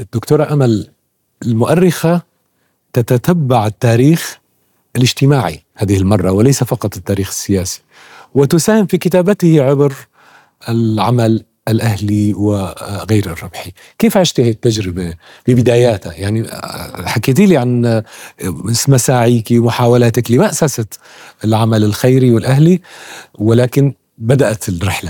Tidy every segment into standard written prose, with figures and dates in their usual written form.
الدكتورة أمل المؤرخة تتتبع التاريخ الاجتماعي هذه المرة وليس فقط التاريخ السياسي، وتساهم في كتابته عبر العمل الأهلي وغير الربحي. كيف عشت هذه التجربة ببداياتها؟ يعني حكيتي لي عن مساعيك ومحاولاتك لمأسسة العمل الخيري والأهلي، ولكن بدأت الرحلة.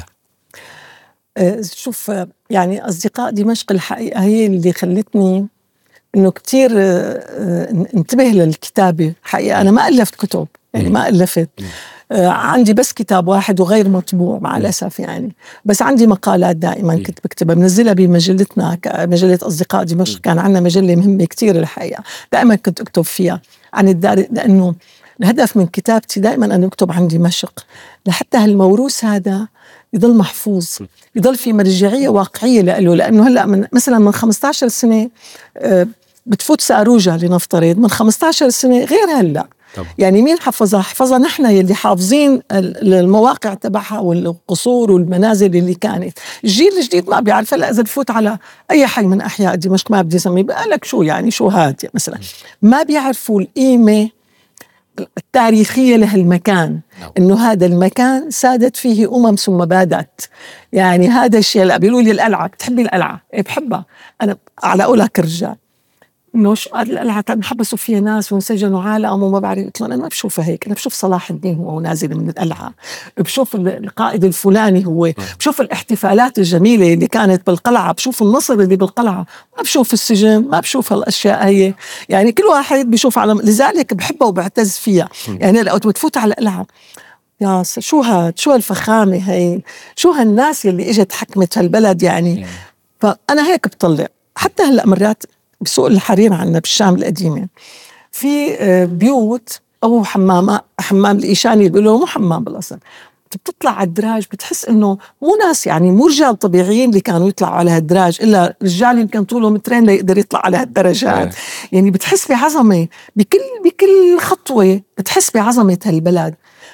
شوف، يعني أصدقاء دمشق الحقيقة هي اللي خلتني إنه كتير انتبه للكتابة. حقيقة أنا ما ألفت كتب، يعني ما ألفت، عندي بس كتاب واحد وغير مطبوع مع الأسف يعني، بس عندي مقالات دائما كنت بكتبها بنزلها بمجلتنا، مجلة أصدقاء دمشق. كان عندنا مجلة مهمة كتير الحقيقة، دائما كنت أكتب فيها عن الدار، لأنه الهدف من كتابتي دائما أن أكتب عن دمشق لحتى هالموروث هذا يضل محفوظ، يضل في مرجعية واقعية له. لأنه هلأ مثلا من 15 سنة بتفوت ساروجة لنفترض، من 15 سنة غير هلأ. يعني مين حفظها نحن يلي حافظين المواقع تبعها والقصور والمنازل اللي كانت. الجيل الجديد ما بيعرف. هلا إذا تفوت على أي حي من أحياء دمشق، ما بدي أسميه، بقالك شو يعني شو هاد مثلا، ما بيعرفوا القيمة التاريخية لهالمكان، إنه هذا المكان سادت فيه ثم بادت. يعني هذا الشيء اللي بيقولوا لي القلعة، بتحبي القلعة؟ إيه بحبها أنا، على قولها كرجال، إنه شو القلعة انحبسوا فيها ناس وانسجنوا عالم وما بعرف. قلت له أنا ما بشوفها هيك، أنا بشوف صلاح الدين هو نازل من القلعة، بشوف القائد الفلاني هو، بشوف الاحتفالات الجميلة اللي كانت بالقلعة، بشوف النصر اللي بالقلعة، ما بشوف السجن، ما بشوف هالأشياء هي. يعني كل واحد بيشوف على، لذلك بحبها وبعتز فيها. يعني لو بتفوت على القلعة، يا شو هاد، شو هالفخامة هي، شو هالناس اللي اجت حكمت هالبلد يعني. فأنا هيك بطلع. حتى هلأ مرات بسوق الحرير عنا بالشام القديمة في بيوت أو حمام الإيشاني اللي بيقولوا مو حمام بالأصل، بتطلع على الدراج بتحس إنه مو ناس، يعني مو رجال طبيعيين اللي كانوا يطلعوا على هالدراج، إلا رجال يمكن طوله مترين ليقدر يطلع على هالدرجات. يعني بتحس بعظمة بكل خطوة، بتحس بعظمة هالبلد.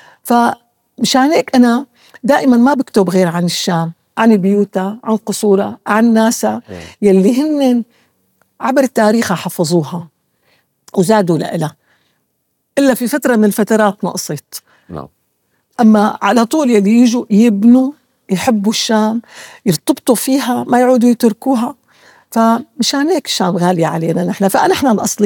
فمشان هيك أنا دائما ما بكتب غير عن الشام، عن بيوتها، عن قصورها، عن ناسها يلي هن عبر تاريخها حفظوها وزادوا لها، إلا في فترة من الفترات نقصت. أما على طول يلي يجوا يبنوا، يحبوا الشام، يرتبطوا فيها، ما يعودوا يتركوها. فمشان هيك الشام غالية علينا نحن، فنحن الأصلي.